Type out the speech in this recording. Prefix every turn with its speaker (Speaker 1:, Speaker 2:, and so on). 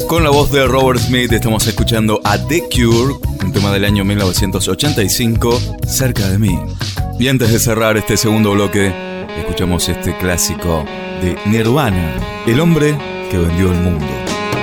Speaker 1: Con la voz de Robert Smith estamos escuchando a The Cure, un tema del año 1985, Cerca de mí. Y antes de cerrar este segundo bloque, escuchamos este clásico de Nirvana, el hombre que vendió el mundo.